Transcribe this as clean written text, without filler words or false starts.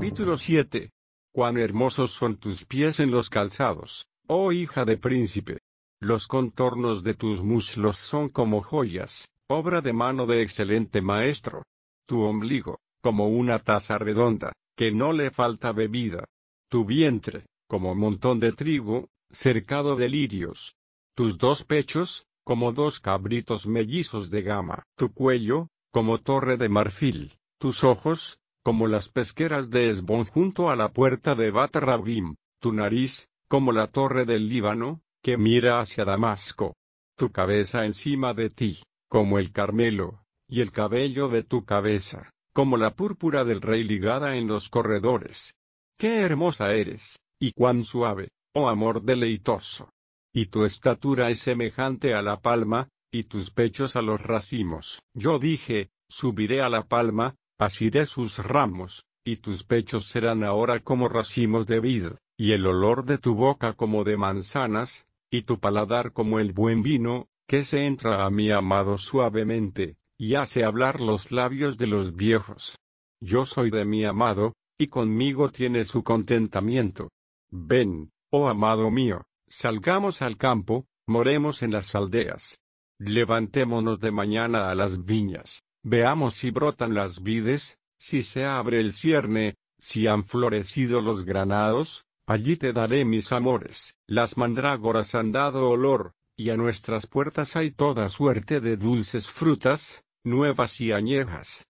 Capítulo 7. Cuán hermosos son tus pies en los calzados, oh hija de príncipe. Los contornos de tus muslos son como joyas, obra de mano de excelente maestro. Tu ombligo, como una taza redonda, que no le falta bebida. Tu vientre, como montón de trigo, cercado de lirios. Tus dos pechos, como dos cabritos mellizos de gama. Tu cuello, como torre de marfil. Tus ojos, como las pesqueras de Hesbón junto a la puerta de Bat Rabim. Tu nariz, como la torre del Líbano, que mira hacia Damasco. Tu cabeza encima de ti, como el Carmelo, y el cabello de tu cabeza, como la púrpura del rey ligada en los corredores. ¡Qué hermosa eres, y cuán suave, oh amor deleitoso! Y tu estatura es semejante a la palma, y tus pechos a los racimos. Yo dije, subiré a la palma, asiré sus ramos, y tus pechos serán ahora como racimos de vid, y el olor de tu boca como de manzanas, y tu paladar como el buen vino, que se entra a mi amado suavemente, y hace hablar los labios de los viejos. Yo soy de mi amado, y conmigo tiene su contentamiento. Ven, oh amado mío, salgamos al campo, moremos en las aldeas. Levantémonos de mañana a las viñas. Veamos si brotan las vides, si se abre el cierne, si han florecido los granados, allí te daré mis amores. Las mandrágoras han dado olor, y a nuestras puertas hay toda suerte de dulces frutas, nuevas y añejas.